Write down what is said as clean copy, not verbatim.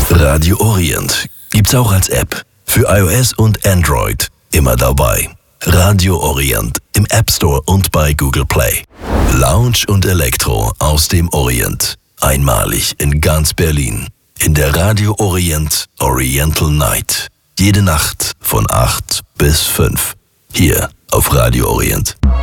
Radio Orient gibt's auch als App. Für iOS und Android immer dabei. Radio Orient im App Store und bei Google Play. Lounge und Elektro aus dem Orient. Einmalig in ganz Berlin. In der Radio Orient Oriental Night. Jede Nacht von 8 bis 5. Hier auf Radio Orient.